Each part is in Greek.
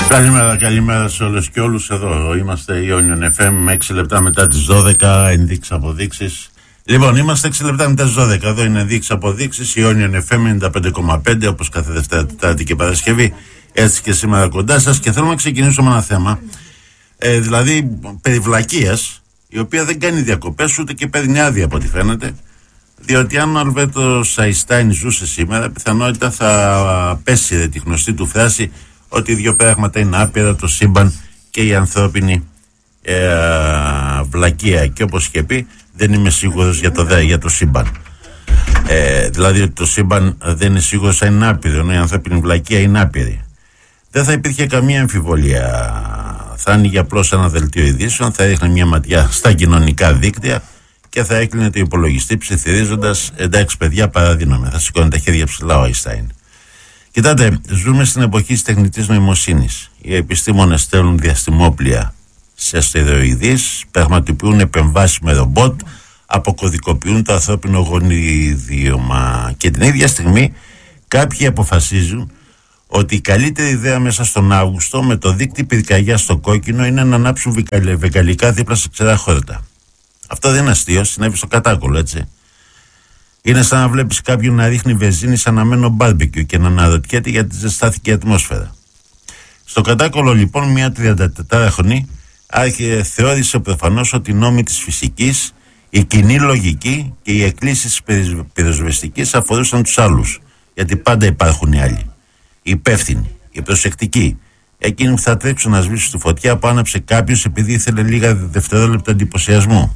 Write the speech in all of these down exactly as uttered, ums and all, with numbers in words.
Καλημέρα, καλημέρα σε όλες και όλους. Εδώ είμαστε η Ionian εφ εμ με έξι λεπτά μετά τις δώδεκα, ενδείξεις αποδείξεις. Λοιπόν, είμαστε έξι λεπτά μετά τις δώδεκα. Εδώ είναι ενδείξεις αποδείξεις. Η Ionian εφ εμ ενενήντα πέντε κόμμα πέντε, όπως κάθε Δευτέρα, Τετάρτη και Παρασκευή. Έτσι και σήμερα κοντά σας. Και θέλουμε να ξεκινήσουμε με ένα θέμα. Ε, δηλαδή, περί βλακείας, η οποία δεν κάνει διακοπές ούτε και παίρνει άδεια από ό,τι φαίνεται. Διότι αν ο Αλβέρτος Αϊνστάιν ζούσε σήμερα, πιθανότητα θα πέσει ρε, τη γνωστή του φράση ότι οι δύο πράγματα είναι άπειρα, το σύμπαν και η ανθρώπινη ε, βλακεία. Και όπως είχε πει, δεν είμαι σίγουρος για το, δε, για το σύμπαν. Ε, δηλαδή ότι το σύμπαν δεν είναι σίγουρος αν είναι άπειρο, ενώ η ανθρώπινη βλακεία είναι άπειρη. Δεν θα υπήρχε καμία αμφιβολία. Θα άνοιγε απλώς ένα δελτίο ειδήσεων, θα έδειχνε μια ματιά στα κοινωνικά δίκτυα και θα έκλεινε το υπολογιστή ψιθυρίζοντας, εντάξει παιδιά, παραδίνομαι. Θα σηκώνει τα χέρια ψηλά ο Αϊνστάιν. Κοιτάτε, ζούμε στην εποχή της τεχνητής νοημοσύνης. Οι επιστήμονες στέλνουν διαστημόπλια σε αστεροειδείς, πραγματοποιούν επεμβάσεις με ρομπότ, αποκωδικοποιούν το ανθρώπινο γονιδίωμα. Και την ίδια στιγμή κάποιοι αποφασίζουν ότι η καλύτερη ιδέα μέσα στον Αύγουστο με το δίκτυ πυρκαγιάς στο κόκκινο είναι να ανάψουν βεγγαλικά δίπλα σε ξερά χόρτα. Αυτό δεν είναι αστείο, συνέβη στο Κατάκολο, έτσι. Είναι σαν να βλέπεις κάποιον να ρίχνει βενζίνη σε αναμένο μπάρμπεκιου και να αναρωτιέται γιατί ζεστάθηκε η ατμόσφαιρα. Στο Κατάκολο, λοιπόν, μια τριαντατετράχρονη θεώρησε προφανώς ότι οι νόμοι της φυσικής, η κοινή λογική και οι εκκλήσεις της πυροσβεστικής αφορούσαν τους άλλους. Γιατί πάντα υπάρχουν οι άλλοι. Οι υπεύθυνοι, οι προσεκτικοί, εκείνοι που θα τρέξουν να σβήσουν τη φωτιά που άναψε κάποιος επειδή ήθελε λίγα δευτερόλεπτα εντυπωσιασμού.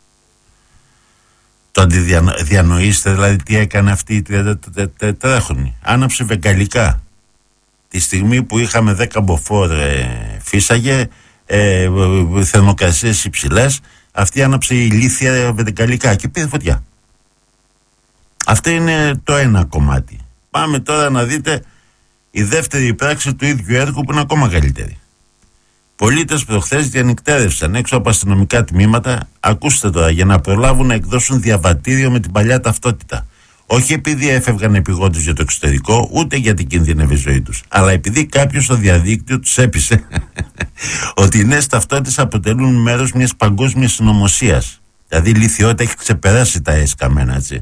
Το αντιδιανοείστε δηλαδή τι έκανε αυτή η τριαντατετράχρονη. Άναψε βεγγαλικά. Τη στιγμή που είχαμε δέκα μποφόρ ε, φύσαγε, ε, θερμοκρασίες υψηλές, αυτή άναψε ηλίθια βεγγαλικά και πήρε φωτιά. Αυτό είναι το ένα κομμάτι. Πάμε τώρα να δείτε η δεύτερη πράξη του ίδιου έργου που είναι ακόμα καλύτερη. Πολίτες προχθές διανυκτέρευσαν έξω από αστυνομικά τμήματα, ακούστε τώρα, για να προλάβουν να εκδώσουν διαβατήριο με την παλιά ταυτότητα. Όχι επειδή έφευγαν επειγόντως για το εξωτερικό, ούτε γιατί κινδυνεύει η ζωή τους, αλλά επειδή κάποιος στο διαδίκτυο τους έπεισε ότι οι νέες ταυτότητες αποτελούν μέρος μιας παγκόσμιας συνωμοσίας. Δηλαδή η λιθιότητα έχει ξεπεράσει τα έσκαμμένα, έτσι.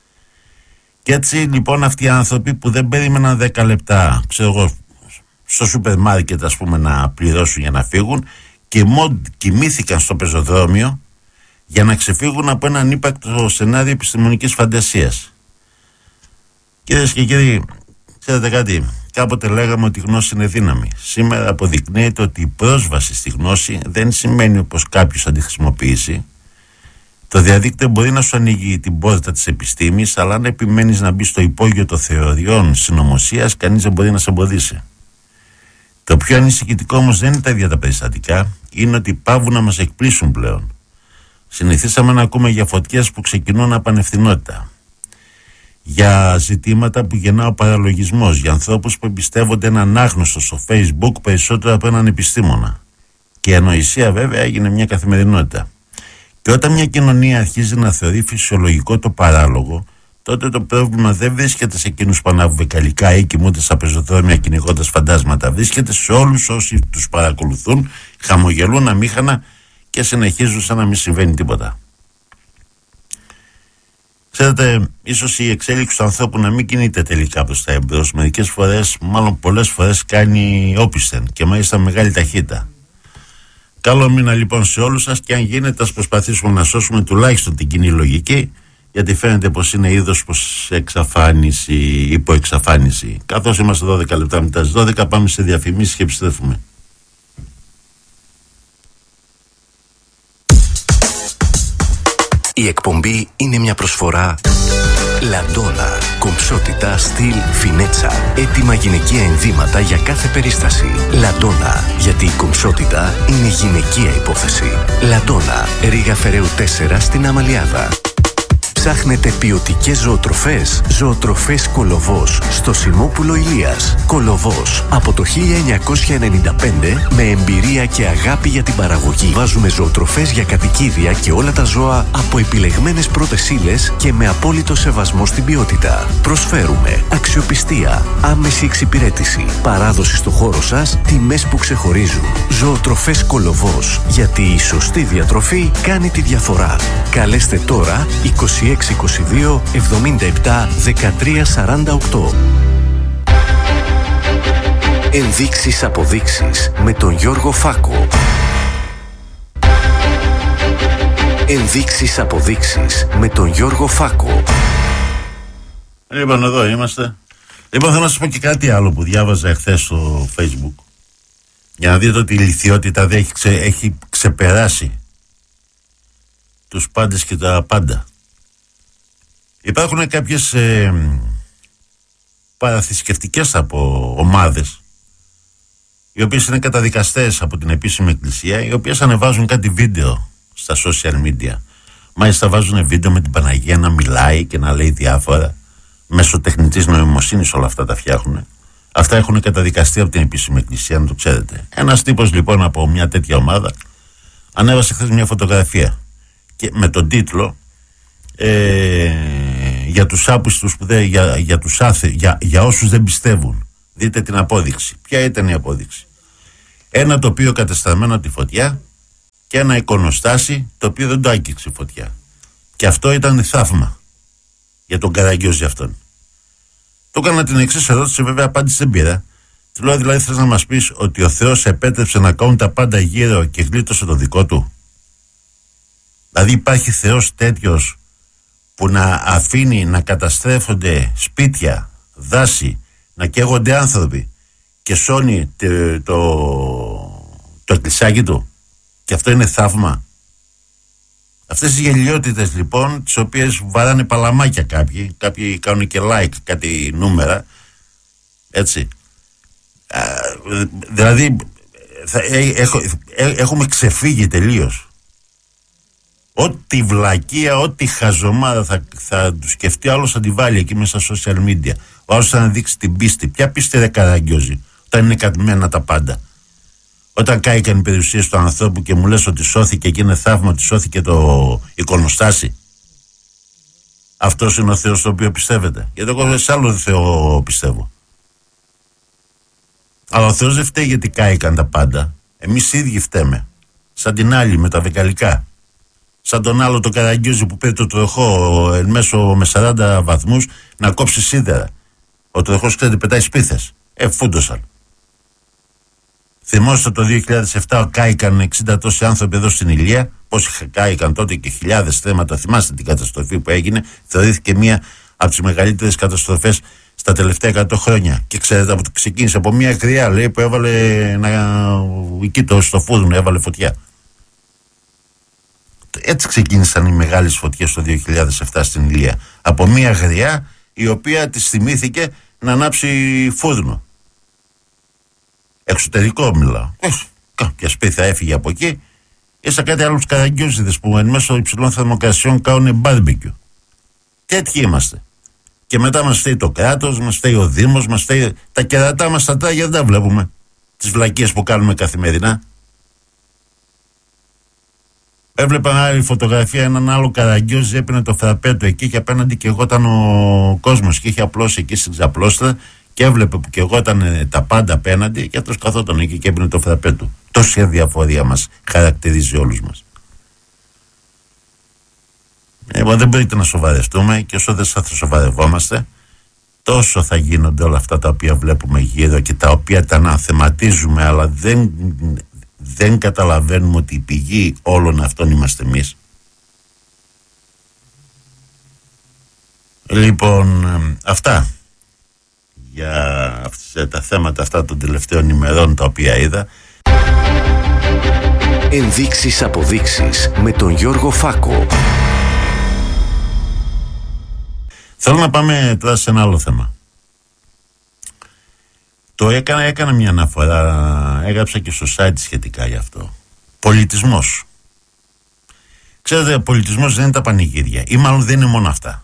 Και έτσι λοιπόν αυτοί οι άνθρωποι που δεν περίμεναν δέκα λεπτά, ξέρω εγώ, στο σούπερ μάρκετ ας πούμε να πληρώσουν για να φύγουν και μόνο κοιμήθηκαν στο πεζοδρόμιο για να ξεφύγουν από ένα ανύπαρκτο σενάριο επιστημονικής φαντασίας. Κυρίες και κύριοι, ξέρετε κάτι, κάποτε λέγαμε ότι η γνώση είναι δύναμη. Σήμερα αποδεικνύεται ότι η πρόσβαση στη γνώση δεν σημαίνει πως κάποιος θα τη χρησιμοποιήσει. Το διαδίκτυο μπορεί να σου ανοίγει την πόρτα της επιστήμης, αλλά αν επιμένεις να μπει στο υπόγειο των θεωριών συνωμοσίας, κανείς δεν μπορεί να σε εμποδίσει. Το πιο ανησυχητικό όμως δεν είναι τα ίδια τα περιστατικά, είναι ότι πάβουν να μας εκπλήσουν πλέον. Συνηθίσαμε να ακούμε για φωτιές που ξεκινούν από ανευθυνότητα, για ζητήματα που γεννά ο παραλογισμός, για ανθρώπους που εμπιστεύονται έναν άγνωστο στο Facebook περισσότερο από έναν επιστήμονα. Και η ανοησία βέβαια έγινε μια καθημερινότητα. Και όταν μια κοινωνία αρχίζει να θεωρεί φυσιολογικό το παράλογο, τότε το πρόβλημα δεν βρίσκεται σε εκείνους που ανάβουν βεγγαλικά ή κοιμούνται στα πεζοδρόμια κυνηγώντας φαντάσματα. Βρίσκεται σε όλους όσοι τους παρακολουθούν, χαμογελούν αμήχανα και συνεχίζουν σαν να μην συμβαίνει τίποτα. Ξέρετε, ίσως η εξέλιξη του ανθρώπου να μην κινείται τελικά προς τα εμπρός. Μερικές φορές, μάλλον πολλές φορές, κάνει όπισθεν και μάλιστα μεγάλη ταχύτητα. Καλό μήνα λοιπόν σε όλους σας και αν γίνεται ας προσπαθήσουμε να σώσουμε τουλάχιστον την κοινή λογική, γιατί φαίνεται πως είναι είδος πως εξαφάνιση, υποεξαφάνιση. Καθώς είμαστε δώδεκα λεπτά μετά τις δώδεκα, πάμε σε διαφημίσεις και επιστρέφουμε. Η εκπομπή είναι μια προσφορά Λαντόνα. Κομψότητα, στυλ, φινέτσα. Έτοιμα γυναικεία ενδύματα για κάθε περίσταση. Λαντόνα. Γιατί η κομψότητα είναι γυναικεία υπόθεση. Λαντόνα. Ρίγα Φεραίου τέσσερα στην Αμαλιάδα. Ψάχνετε ποιοτικές ζωοτροφές? Ζωοτροφές Κολοβός, στο Σιμόπουλο Ηλίας. Κολοβός, από το χίλια εννιακόσια ενενήντα πέντε, με εμπειρία και αγάπη για την παραγωγή. Βάζουμε ζωοτροφές για κατοικίδια και όλα τα ζώα από επιλεγμένες πρώτες ύλες και με απόλυτο σεβασμό στην ποιότητα. Προσφέρουμε αξιοπιστία, άμεση εξυπηρέτηση, παράδοση στο χώρο σας, τιμές που ξεχωρίζουν. Ζωοτροφές Κολοβός, γιατί η σωστή διατροφή κάνει τη διαφορά. Καλέστε τώρα είκοσι έξι είκοσι δύο εβδομήντα επτά δεκατρία σαράντα οκτώ. Ενδείξεις αποδείξεις με τον Γιώργο Φάκο. Ενδείξεις αποδείξεις με τον Γιώργο Φάκο. Λοιπόν, εδώ είμαστε. Λοιπόν, θέλω να σας πω και κάτι άλλο που διάβαζα εχθές στο Facebook. Για να δείτε ότι η ηλιθιότητα δεν έχει, ξε, έχει ξεπεράσει τους πάντες και τα πάντα. Υπάρχουν κάποιες ε, παραθρησκευτικές από ομάδες, οι οποίες είναι καταδικαστές από την επίσημη εκκλησία, οι οποίες ανεβάζουν κάτι βίντεο στα social media. Μάλιστα βάζουν βίντεο με την Παναγία να μιλάει και να λέει διάφορα. Μέσω τεχνητής νοημοσύνης όλα αυτά τα φτιάχνουν. Αυτά έχουν καταδικαστεί από την επίσημη εκκλησία, να το ξέρετε. Ένας τύπος λοιπόν από μια τέτοια ομάδα ανέβασε χθες μια φωτογραφία και με τον τίτλο ε, για τους άπιστους που δεν, για, για, τους άθε, για, για όσους δεν πιστεύουν. Δείτε την απόδειξη. Ποια ήταν η απόδειξη? Ένα τοπίο κατεστραμμένο από τη φωτιά και ένα εικονοστάσι το οποίο δεν το άγγιξε φωτιά. Και αυτό ήταν θαύμα για τον Καραγκιόζη αυτόν. Του έκανα την εξής ερώτηση, βέβαια απάντηση δεν πήρα. Του λέω, δηλαδή θες να μας πεις ότι ο Θεός επέτρεψε να κάνουν τα πάντα γύρω και γλίτωσε το δικό του? Δηλαδή υπάρχει Θεός τέτοιος που να αφήνει να καταστρέφονται σπίτια, δάση, να καίγονται άνθρωποι και σώνει το, το, το εκκλησάκι του? Και αυτό είναι θαύμα? Αυτές οι γελιότητες λοιπόν, τις οποίες βαράνε παλαμάκια κάποιοι, κάποιοι κάνουν και like κάτι νούμερα, έτσι. Α, δηλαδή θα, έ, έχω, έ, έχουμε ξεφύγει τελείως. Ό,τι βλακεία, ό,τι χαζομάδα θα, θα του σκεφτεί, άλλος θα τη βάλει εκεί μέσα στα social media. Ο άλλος θα δείξει την πίστη. Ποια πίστη ρε Καραγκιόζη, όταν είναι κατμένα τα πάντα? Όταν κάηκαν οι περιουσίες του ανθρώπου και μου λες ότι σώθηκε και είναι θαύμα ότι σώθηκε το εικονοστάσι. Αυτός είναι ο Θεός στο οποίο πιστεύετε? Γιατί εγώ σε άλλο Θεό πιστεύω. Αλλά ο Θεός δεν φταίει γιατί κάηκαν τα πάντα. Εμείς οι ίδιοι φταίμε. Σαν την άλλη με τα βεγγαλικά. Σαν τον άλλο το Καραγκιόζη που πήρε το τροχό εν μέσω με σαράντα βαθμούς να κόψει σίδερα. Ο τροχός, ξέρετε, πετάει σπίθες. Ε, φούντωσαν. Θυμόστε το δύο χιλιάδες επτά κάηκαν εξήντα τόσοι άνθρωποι εδώ στην Ηλία. Πόσοι κάηκαν τότε και χιλιάδες θέματα. Θυμάστε την καταστροφή που έγινε? Θεωρήθηκε μία από τις μεγαλύτερες καταστροφές στα τελευταία εκατό χρόνια. Και ξέρετε, από το ξεκίνησε από μία γριά, λέει, που έβαλε να, εκεί το, στο φούρνο, έβαλε φωτιά. Έτσι ξεκίνησαν οι μεγάλες φωτιές το δύο χιλιάδες επτά στην Ηλία. Από μία γριά η οποία της θυμήθηκε να ανάψει φούρνο. Εξωτερικό μιλάω. Ε, κάποια σπίθα έφυγε από εκεί. Ίσα κάτι άλλους Καραγκιόζηδες που εν μέσω υψηλών θερμοκρασιών κάνουν μπάρμπεκιου. Τέτοιοι είμαστε. Και μετά μας φταίει το κράτος, μας φταίει ο Δήμος, μας φταίει τα κερατά μας, τα τράγια δεν τα βλέπουμε. Τις βλακίες που κάνουμε καθημερινά. Έβλεπα άλλη φωτογραφία, έναν άλλο Καραγκιόζη έπαιρνε το φραπέ του εκεί και απέναντι και εγώ ήταν ο κόσμος και είχε απλώσει εκεί στην ξαπλώστρα και έβλεπε που και εγώ ήταν τα πάντα απέναντι και αυτός καθόταν εκεί και έπαιρνε το φραπέ του. Τόση αδιαφορία μας χαρακτηρίζει όλους μας. Λοιπόν, δεν μπορείτε να σοβαρευτούμε και όσο δεν θα σοβαρευόμαστε, τόσο θα γίνονται όλα αυτά τα οποία βλέπουμε γύρω και τα οποία τα αναθεματίζουμε, αλλά δεν, δεν καταλαβαίνουμε ότι η πηγή όλων αυτών είμαστε εμείς. Λοιπόν, αυτά για τα θέματα αυτά των τελευταίων ημερών τα οποία είδα. Ενδείξεις αποδείξεις με τον Γιώργο Φάκο. Θέλω να πάμε τώρα σε ένα άλλο θέμα. Το έκανα, έκανα μια αναφορά, έγραψα και στο site σχετικά γι' αυτό. Πολιτισμός. Ξέρετε, ο πολιτισμός δεν είναι τα πανηγύρια. Ή μάλλον δεν είναι μόνο αυτά.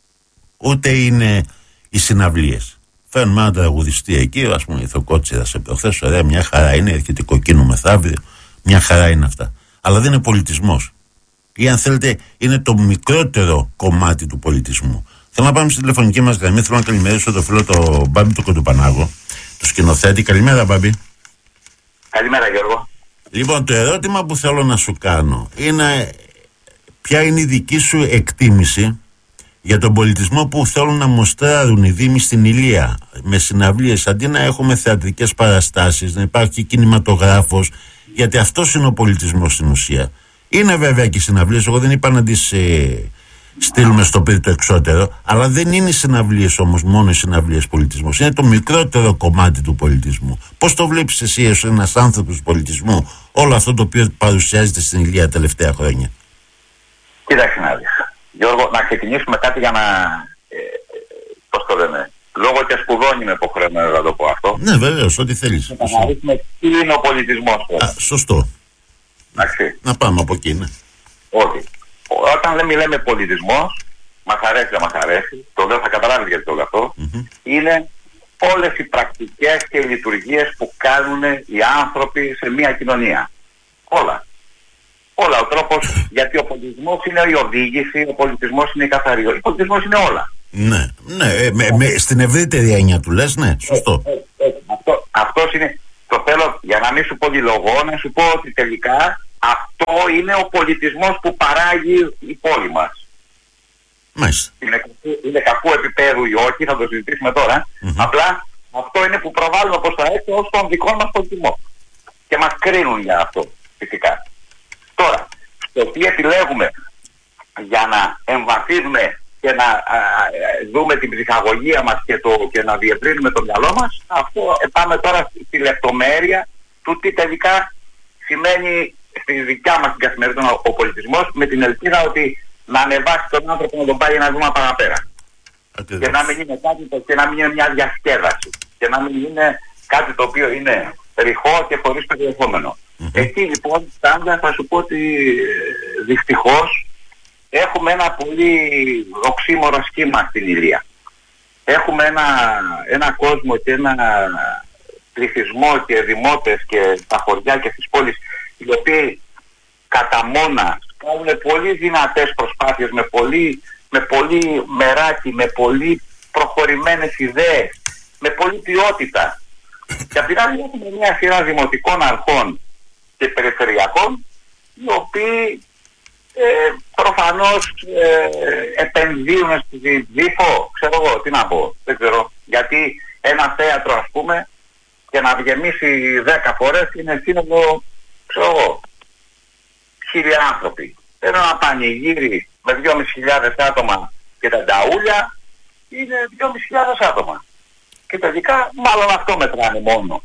Ούτε είναι οι συναυλίες. Φέρνουμε έναν τραγουδιστή εκεί, ας πούμε, η Θοκότσιδα σε προχθές, ωραία, μια χαρά είναι, έρχεται κοκκίνο μεθαύριο, μια χαρά είναι αυτά. Αλλά δεν είναι πολιτισμός. Ή αν θέλετε, είναι το μικρότερο κομμάτι του πολιτισμού. Θέλω να πάμε στην τηλεφωνική μας γραμμή. Θέλω να καλημερίσω το φίλο το Μπάμπη του Κοντοπανάγο, του σκηνοθέτη. Καλημέρα, Μπάμπη. Καλημέρα, Γιώργο. Λοιπόν, το ερώτημα που θέλω να σου κάνω είναι ποια είναι η δική σου εκτίμηση για τον πολιτισμό που θέλουν να μοστράρουν οι Δήμοι στην Ηλία με συναυλίες, αντί να έχουμε θεατρικές παραστάσεις, να υπάρχει κινηματογράφος, γιατί αυτός είναι ο πολιτισμός στην ουσία. Είναι βέβαια και οι συναυλίες, εγώ δεν είπα να τις ε, στείλουμε στο πύρι το εξώτερο, αλλά δεν είναι οι συναυλίες όμως μόνο οι συναυλίες πολιτισμός. Είναι το μικρότερο κομμάτι του πολιτισμού. Πώς το βλέπεις εσύ ως ένας άνθρωπος πολιτισμού όλο αυτό το οποίο παρουσιάζεται στην Ηλία τα τελευταία χρόνια? Κοίταξε να δεις. Γιώργο, να ξεκινήσουμε κάτι για να... Ε, πώς το λένε... Λόγω και σπουδών είμαι υποχρεωμένο να το πω αυτό. Ναι, βεβαίως, ό,τι θέλεις. Να αναλύσουμε τι είναι ο πολιτισμός. Α, σωστό. Εντάξει. Να πάμε από εκεί, ναι. Όχι. Όταν δεν μιλάμε πολιτισμός, μας αρέσει, δεν μας αρέσει, το λέω, θα καταλάβεις γιατί το λέω αυτό, mm-hmm. είναι όλες οι πρακτικές και οι λειτουργίες που κάνουν οι άνθρωποι σε μια κοινωνία. Όλα. Όλα. Ο τρόπος, γιατί ο πολιτισμός είναι η οδήγηση, ο πολιτισμός είναι η καθαρή. Ο πολιτισμός είναι όλα. Ναι, ναι, ε, με, με, στην ευρύτερη έννοια του λες, ναι, σωστό. Ε, ε, ε, αυτό, αυτός είναι, το θέλω για να μην σου πολυλογώ, να σου πω ότι τελικά αυτό είναι ο πολιτισμός που παράγει η πόλη μας. Μάλιστα. Είναι, είναι κακού επίπεδου ή όχι, θα το συζητήσουμε τώρα. Mm-hmm. Απλά αυτό είναι που προβάλλουμε προς τα έξω ως τον δικό μας πολιτισμό. Και μας κρίνουν για αυτό, φυσικά. Τώρα, το τι επιλέγουμε για να εμβαθύνουμε και να α, δούμε την ψυχαγωγία μας και, το, και να διευρύνουμε το μυαλό μας, αυτό ε, πάμε τώρα στη λεπτομέρεια του τι τελικά σημαίνει στη δικιά μας την καθημερινότητα ο πολιτισμός, με την ελπίδα ότι να ανεβάσει τον άνθρωπο να τον πάει ένα βήμα παραπέρα. Και να μην είναι κάτι το, και να μην είναι μια διασκέδαση. Και να μην είναι κάτι το οποίο είναι ρηχό και χωρίς περιεχόμενο. Mm-hmm. Εκεί λοιπόν, Στάντα, θα σου πω ότι δυστυχώς έχουμε ένα πολύ οξύμορο σχήμα στην Ηλία. Έχουμε ένα, ένα κόσμο και ένα πληθυσμό και δημότες και τα χωριά και στις πόλεις, οι οποίοι κατά μόνα κάνουν πολύ δυνατές προσπάθειες με πολύ, με πολύ μεράκι, με πολύ προχωρημένες ιδέες, με πολύ ποιότητα. Και απ' την άλλη έχουμε μια σειρά δημοτικών αρχών και περιφερειακών, οι οποίοι ε, προφανώς ε, επενδύουν στη δίφο, ξέρω εγώ, τι να πω, δεν ξέρω. Γιατί ένα θέατρο, ας πούμε, και να γεμίσει δέκα φορές είναι σύνολο, ξέρω εγώ, χίλια άνθρωποι. Ένα πανηγύρι με δυόμισι χιλιάδες άτομα και τα νταούλια είναι δυόμισι χιλιάδες άτομα. Και τελικά μάλλον αυτό μετράνε μόνο.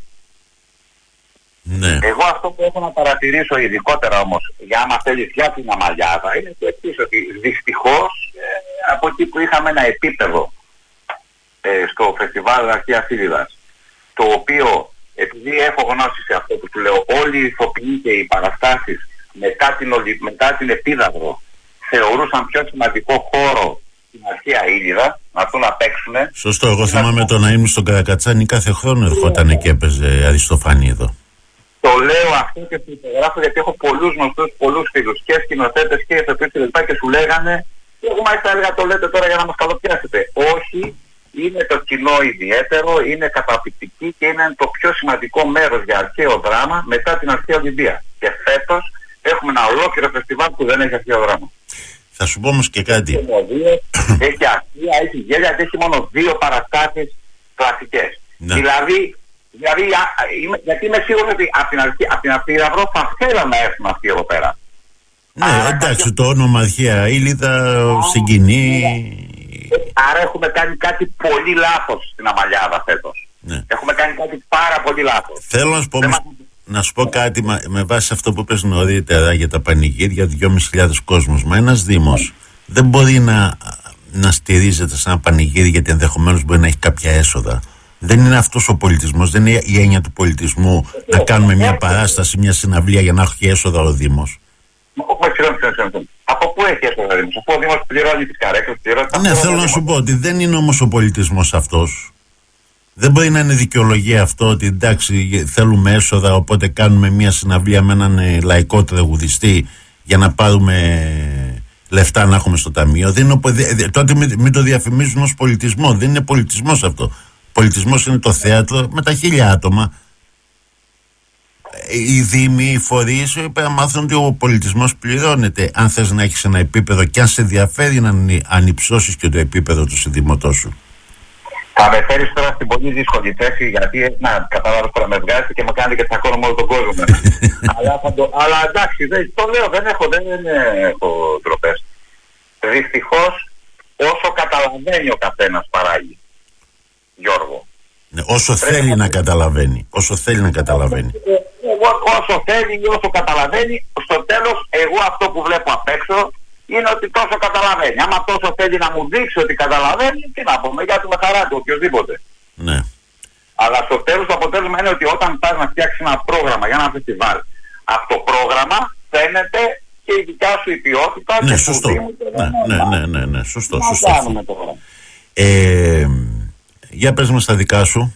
Ναι. Εγώ αυτό που έχω να παρατηρήσω ειδικότερα όμως, για άμα θέλεις για την Αμαλιάδα, είναι το εξής, ότι δυστυχώς ε, από εκεί που είχαμε ένα επίπεδο ε, στο φεστιβάλ Αρχαία Φίδιδας, το οποίο, επειδή έχω γνώση σε αυτό που του λέω, όλοι οι ηθοποιοί και οι παραστάσεις μετά την, μετά την Επίδαυρο θεωρούσαν πιο σημαντικό χώρο στην Αρχαία Ήλιδα, να έρθουν να παίξουν. Σωστό, εγώ θυμάμαι το να ήμουν στον Καρακατσάνη κάθε χρόνο ερχόταν και έπαιζε Αριστοφάνη εδώ. Το λέω αυτό και το υπογράφω γιατί έχω πολλούς γνωστούς, πολλούς φίλους και σκηνοθέτες και ηθοποιούς και λοιπά και σου λέγανε, εγώ μάλιστα έλεγα το λέτε τώρα για να μας καλοπιάσετε. Όχι, είναι το κοινό ιδιαίτερο, είναι καταπληκτική και είναι το πιο σημαντικό μέρος για αρχαίο δράμα μετά την Αρχαία Ολυμπία. Και φέτος έχουμε ένα ολόκληρο φεστιβάλ που δεν έχει αρχαίο δράμα. Θα σου πω όμως και κάτι. Έχει αστεία, έχει γέλια, έχει μόνο δύο παραστάσεις κλασικές. Ναι. Δηλαδή, δηλαδή είμαι, γιατί είμαι σίγουρος ότι από την αρχή, από την Απίδαυρο θα θέλαμε να έρθουν αυτοί εδώ πέρα. Ναι, άρα, εντάξει, κάποιο... το όνομα Αρχαία Ήλιδα συγκινεί. Άρα έχουμε κάνει κάτι πολύ λάθος στην Αμαλιάδα φέτος. Ναι. Έχουμε κάνει κάτι πάρα πολύ λάθος. Θέλω να σου πω, μα... να σου πω κάτι με, με βάση αυτό που πες νωρίτερα για τα πανηγύρια, δυόμισι χιλιάδες κόσμος. Μα ένας Δήμος δεν μπορεί να, να στηρίζεται σε ένα πανηγύρι γιατί ενδεχομένως μπορεί να έχει κάποια έσοδα. Δεν είναι αυτός ο πολιτισμός, δεν είναι η έννοια του πολιτισμού να κάνουμε μια παράσταση, μια συναυλία για να έχει έσοδα ο Δήμος. Όχι, συγγνώμη, συγγνώμη. Από πού έχει έσοδα ο Δήμος? Αφού ο Δήμος πληρώνει τις καρέκλες, πληρώνει τα... Ναι, θέλω να σου πω ότι δεν είναι όμως ο πολιτισμός αυτός. Δεν μπορεί να είναι δικαιολογία αυτό ότι εντάξει θέλουμε έσοδα, οπότε κάνουμε μια συναυλία με έναν λαϊκό τραγουδιστή για να πάρουμε λεφτά να έχουμε στο ταμείο. Δεν είναι, τότε μην το διαφημίζουν ως πολιτισμό. Δεν είναι πολιτισμός αυτό. Πολιτισμός είναι το θέατρο με τα χίλια άτομα. Οι δήμοι, οι φορείς πρέπει να μάθουν ότι ο πολιτισμός πληρώνεται. Αν θες να έχεις ένα επίπεδο και αν σε ενδιαφέρει να ανυψώσεις και το επίπεδο του συνδημοτός σου. Θα με φέρεις τώρα στην πολύ δύσκολη θέση, γιατί να καταλάβεις τώρα με βγάζεις και με κάνει και τσακώνω με όλο τον κόσμο. αλλά, θα το, αλλά εντάξει, δεν, το λέω, δεν έχω, δεν, δεν έχω τροπές. Δυστυχώς, όσο καταλαβαίνει ο καθένας παράγει, Γιώργο. Ναι, όσο Πρέπει θέλει να... να καταλαβαίνει, όσο θέλει να καταλαβαίνει. Εγώ, όσο θέλει ή όσο καταλαβαίνει, στο τέλος, εγώ αυτό που βλέπω απ' έξω, είναι ότι τόσο καταλαβαίνει. Άμα τόσο θέλει να μου δείξει ότι καταλαβαίνει, τι να πούμε, για του με χαρά του, οποιοδήποτε. Ναι. Αλλά στο τέλος το αποτέλεσμα είναι ότι όταν πας να φτιάξεις ένα πρόγραμμα για ένα φεστιβάλ, από το πρόγραμμα φαίνεται και η δικιά σου η ποιότητα. Ναι, και σωστό. Δήμου, ναι, ναι, ναι, ναι, ναι, σωστό. Να σωστό. κάνουμε τώρα. Ε, για πες μας τα δικά σου.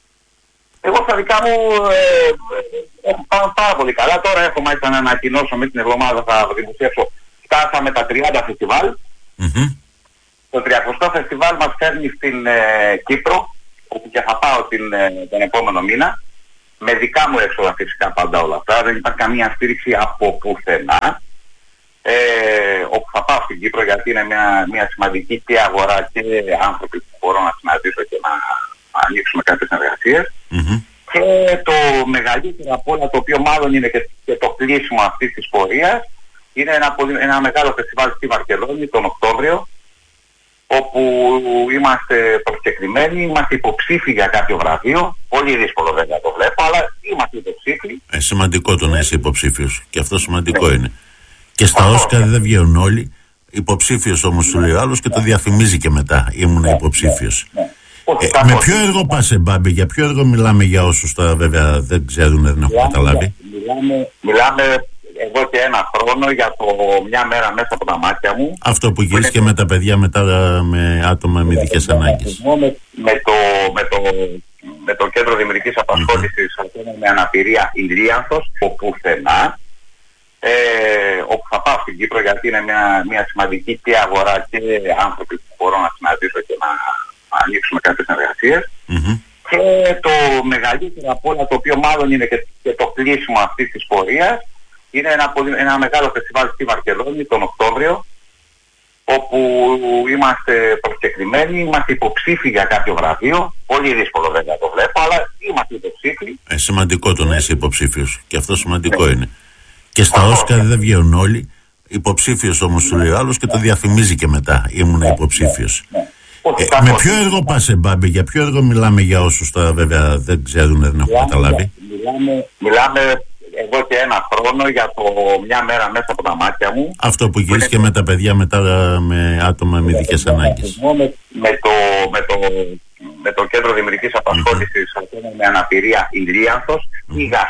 Εγώ στα δικά μου ε, έχω πάει πάρα πολύ καλά. Τώρα έχω μάλιστα να ανακοινώσω με την εβδομάδα θα δημοσιεύσω. Φτάσαμε τα τριάντα φεστιβάλ. Mm-hmm. Το τριακοστό φεστιβάλ μας φέρνει στην ε, Κύπρο, όπου και θα πάω την, ε, τον επόμενο μήνα. Με δικά μου έξοδα φυσικά πάντα όλα αυτά. Δεν υπάρχει καμία στήριξη από πουθενά. Ε, όπου θα πάω στην Κύπρο γιατί είναι μια, μια σημαντική και αγορά και άνθρωποι που μπορώ να συναντήσω και να, να ανοίξουμε κάποιες συνεργασίες. Mm-hmm. Και το μεγαλύτερο από όλα, το οποίο μάλλον είναι και, και το κλείσιμο αυτής της πορείας, είναι ένα, ένα μεγάλο φεστιβάλ στη Βαρκελόνη τον Οκτώβριο, όπου είμαστε προσκεκλημένοι, είμαστε υποψήφοι για κάποιο βραβείο. Πολύ δύσκολο βέβαια το βλέπω, αλλά είμαστε υποψήφοι. Ε, σημαντικό το να είσαι υποψήφιος. Και αυτό σημαντικό ναι. είναι. Και στα Όσκαρ δεν βγαίνουν όλοι. Υποψήφιος όμως σου λέει ο άλλος και το διαφημίζει και μετά. Ήμουν ναι, υποψήφιος. Ναι, ναι. Ε, με ποιο έργο πας, Μπάμπη, για ποιο έργο μιλάμε για όσους τώρα βέβαια δεν ξέρουν, δεν έχουν καταλάβει. Μιλάμε, μιλάμε εδώ και ένα χρόνο για το μια μέρα μέσα από τα μάτια μου. Αυτό που γυρίσει και με τα παιδιά μετά με άτομα με ειδικές ανάγκες. Με, με, το, με, το, με το Κέντρο Δημιουργικής Απασχόλησης mm-hmm. με αναπηρία Ηλίανθος, όπου πουθενά. Ε, όπου θα πάω στην Κύπρο γιατί είναι μια, μια σημαντική και αγορά και άνθρωποι που μπορώ να συναντήσω και να, να ανοίξουμε κάποιες συνεργασίες. Mm-hmm. Και το μεγαλύτερο από όλα, το οποίο μάλλον είναι και, και το κλείσιμο αυτής της πορείας, είναι ένα, ένα μεγάλο φεστιβάλ στη Βαρκελόνη τον Οκτώβριο, όπου είμαστε προσκεκλημένοι, είμαστε υποψήφοι για κάποιο βραβείο. Πολύ δύσκολο βέβαια το βλέπω, αλλά είμαστε υποψήφοι. Ε, σημαντικό το να είσαι υποψήφιος. Και αυτό σημαντικό ναι. είναι. Και στα Όσκαρ δεν βγαίνουν όλοι. Υποψήφιος όμως σου λέει ο άλλος και το διαφημίζει και μετά. Ήμουν υποψήφιος. Ε, με ποιο έργο πας, Μπάμπη, για ποιο έργο μιλάμε για όσους τώρα βέβαια δεν ξέρουν, δεν έχουν καταλάβει. Μιλάμε, μιλάμε εδώ και ένα χρόνο για το μια μέρα μέσα από τα μάτια μου. Αυτό που γυρίσει και με τα παιδιά μετά με άτομα με ειδικές ανάγκες. Με, με, το, με, το, με το Κέντρο Δημιουργικής Απασχόλησης mm-hmm. με αναπηρία Ηλίανθος mm-hmm. ή